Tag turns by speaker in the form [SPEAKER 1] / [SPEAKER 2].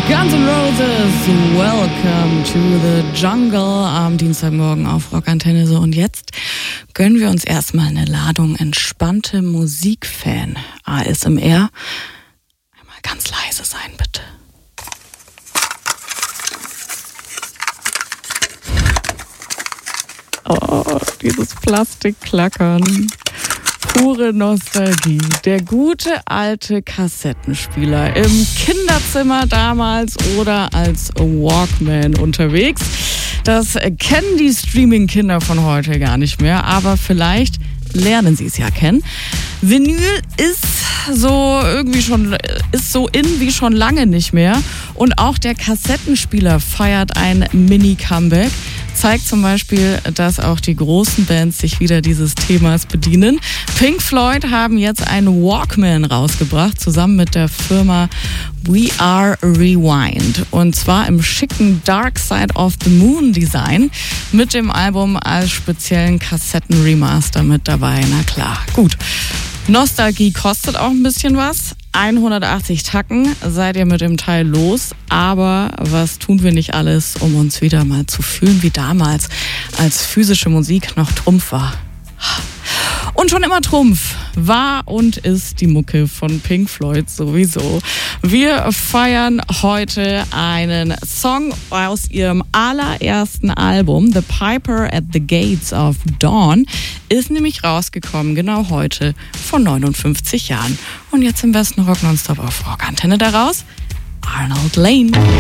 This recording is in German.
[SPEAKER 1] Guns N' Roses, Welcome to the Jungle am Dienstagmorgen auf Rockantenne. So, und jetzt gönnen wir uns erstmal eine Ladung entspannte Musikfan. ASMR. Einmal ganz leise sein, bitte. Oh, dieses Plastikklackern. Pure Nostalgie. Der gute alte Kassettenspieler im Kinderzimmer damals oder als Walkman unterwegs. Das kennen die Streaming-Kinder von heute gar nicht mehr, aber vielleicht lernen sie es ja kennen. Vinyl ist so in wie schon lange nicht mehr. Und auch der Kassettenspieler feiert ein Mini-Comeback. Zeigt zum Beispiel, dass auch die großen Bands sich wieder dieses Themas bedienen. Pink Floyd haben jetzt einen Walkman rausgebracht, zusammen mit der Firma We Are Rewind. Und zwar im schicken Dark Side of the Moon Design mit dem Album als speziellen Kassetten-Remaster mit dabei. Na klar, gut. Nostalgie kostet auch ein bisschen was. 180 Tacken seid ihr mit dem Teil los. Aber was tun wir nicht alles, um uns wieder mal zu fühlen wie damals, als physische Musik noch Trumpf war? Und schon immer Trumpf war und ist die Mucke von Pink Floyd sowieso. Wir feiern heute einen Song aus ihrem allerersten Album, The Piper at the Gates of Dawn, ist nämlich rausgekommen, genau heute, vor 59 Jahren. Und jetzt im besten Rock Nonstop auf Rockantenne daraus, Arnold Layne.